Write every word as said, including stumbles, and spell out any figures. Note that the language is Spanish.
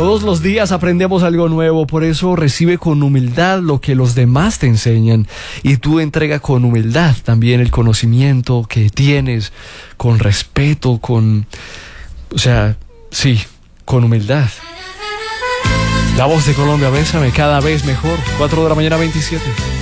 Todos los días aprendemos algo nuevo, por eso recibe con humildad lo que los demás te enseñan y tú entrega con humildad también el conocimiento que tienes, con respeto, con... o sea, sí, con humildad. La Voz de Colombia, bésame cada vez mejor. cuatro de la mañana, veintisiete.